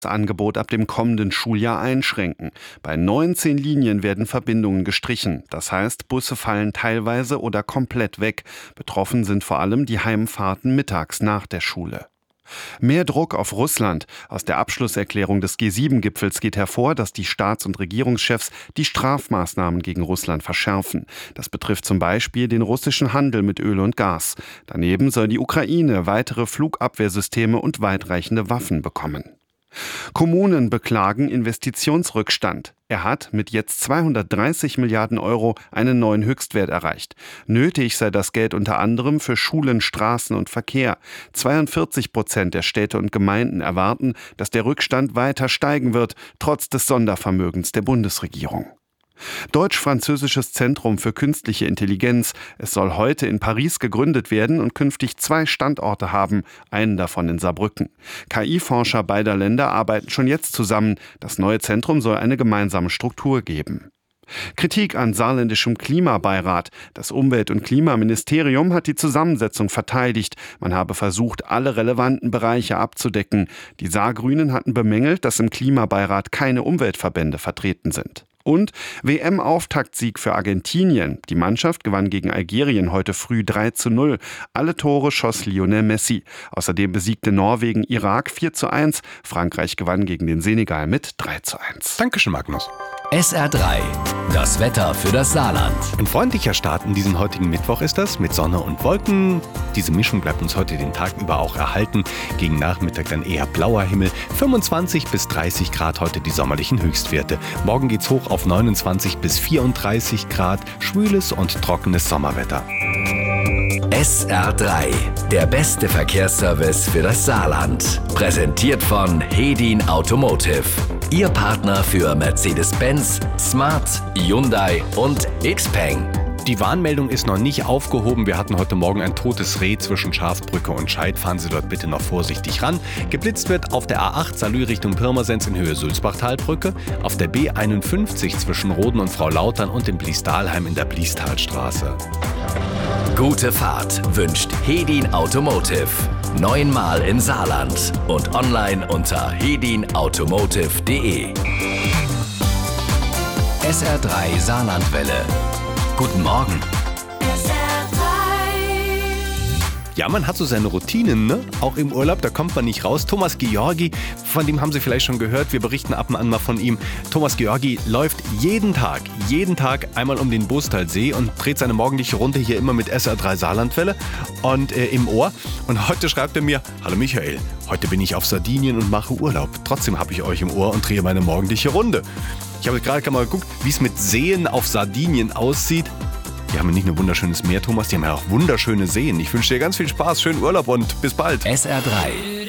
das Angebot ab dem kommenden Schuljahr einschränken. Bei 19 Linien werden Verbindungen gestrichen. Das heißt, Busse fallen teilweise oder komplett weg. Betroffen sind vor allem die Heimfahrten mittags nach der Schule. Mehr Druck auf Russland. Aus der Abschlusserklärung des G7-Gipfels geht hervor, dass die Staats- und Regierungschefs die Strafmaßnahmen gegen Russland verschärfen. Das betrifft zum Beispiel den russischen Handel mit Öl und Gas. Daneben soll die Ukraine weitere Flugabwehrsysteme und weitreichende Waffen bekommen. Kommunen beklagen Investitionsrückstand. Er hat mit jetzt 230 Milliarden Euro einen neuen Höchstwert erreicht. Nötig sei das Geld unter anderem für Schulen, Straßen und Verkehr. 42% der Städte und Gemeinden erwarten, dass der Rückstand weiter steigen wird, trotz des Sondervermögens der Bundesregierung. Deutsch-Französisches Zentrum für künstliche Intelligenz. Es soll heute in Paris gegründet werden und künftig 2 Standorte haben, einen davon in Saarbrücken. KI-Forscher beider Länder arbeiten schon jetzt zusammen. Das neue Zentrum soll eine gemeinsame Struktur geben. Kritik an saarländischem Klimabeirat. Das Umwelt- und Klimaministerium hat die Zusammensetzung verteidigt. Man habe versucht, alle relevanten Bereiche abzudecken. Die Saargrünen hatten bemängelt, dass im Klimabeirat keine Umweltverbände vertreten sind. Und WM-Auftaktsieg für Argentinien. Die Mannschaft gewann gegen Algerien heute früh 3:0. Alle Tore schoss Lionel Messi. Außerdem besiegte Norwegen Irak 4:1. Frankreich gewann gegen den Senegal mit 3:1. Dankeschön, Magnus. SR3, das Wetter für das Saarland. Ein freundlicher Start in diesen heutigen Mittwoch ist das, mit Sonne und Wolken. Diese Mischung bleibt uns heute den Tag über auch erhalten. Gegen Nachmittag dann eher blauer Himmel. 25 bis 30 Grad heute die sommerlichen Höchstwerte. Morgen geht's hoch auf 29 bis 34 Grad. Schwüles und trockenes Sommerwetter. SR3, der beste Verkehrsservice für das Saarland. Präsentiert von Hedin Automotive. Ihr Partner für Mercedes-Benz, Smart, Hyundai und XPeng. Die Warnmeldung ist noch nicht aufgehoben. Wir hatten heute Morgen ein totes Reh zwischen Schafbrücke und Scheid. Fahren Sie dort bitte noch vorsichtig ran. Geblitzt wird auf der A8 Salü Richtung Pirmasens in Höhe Sulzbachtalbrücke, auf der B51 zwischen Roden und Frau Lautern und in Bliesdahlheim in der Bliestalstraße. Gute Fahrt wünscht Hedin Automotive. 9-mal im Saarland und online unter hedinautomotive.de. SR3 Saarlandwelle. Guten Morgen. Ja, man hat so seine Routinen, ne? Auch im Urlaub, da kommt man nicht raus. Thomas Georgi, von dem haben Sie vielleicht schon gehört, wir berichten ab und an mal von ihm. Thomas Georgi läuft jeden Tag einmal um den Bostalsee und dreht seine morgendliche Runde hier immer mit SR3 Saarlandwelle und im Ohr. Und heute schreibt er mir: Hallo Michael, heute bin ich auf Sardinien und mache Urlaub. Trotzdem habe ich euch im Ohr und drehe meine morgendliche Runde. Ich habe gerade mal geguckt, wie es mit Seen auf Sardinien aussieht. Die haben ja nicht nur wunderschönes Meer, Thomas, die haben ja auch wunderschöne Seen. Ich wünsche dir ganz viel Spaß, schönen Urlaub und bis bald. SR3,